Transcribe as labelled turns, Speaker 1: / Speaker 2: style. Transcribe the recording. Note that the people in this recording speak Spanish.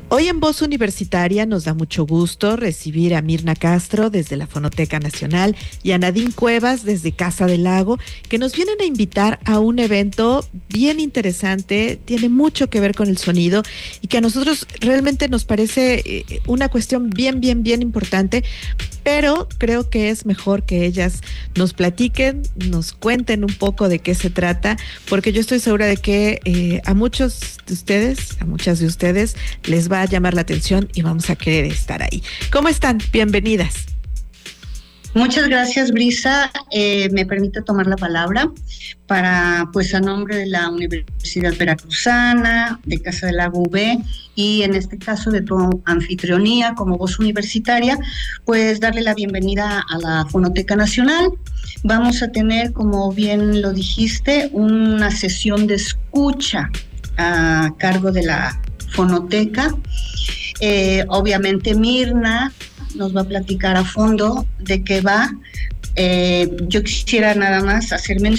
Speaker 1: Hoy en Voz Universitaria nos da mucho gusto recibir a Mirna Castro desde la Fonoteca Nacional y a Nadine Cuevas desde Casa del Lago, que nos vienen a invitar a un evento bien interesante, tiene mucho que ver con el sonido y que a nosotros realmente nos parece una cuestión bien importante, pero creo que es mejor que ellas nos platiquen, nos cuenten un poco de qué se trata, porque yo estoy segura de que a muchos de ustedes, a muchas de ustedes, les va a llamar la atención y vamos a querer estar ahí. ¿Cómo están? Bienvenidas.
Speaker 2: Muchas gracias, Brisa. Me permite tomar la palabra para, pues, a nombre de la Universidad Veracruzana, de Casa del Lago UV y en este caso de tu anfitrionía como Voz Universitaria, pues darle la bienvenida a la Fonoteca Nacional. Vamos a tener, como bien lo dijiste, una sesión de escucha a cargo de la Fonoteca. Obviamente Mirna nos va a platicar a fondo de qué va. Yo quisiera nada más hacer mención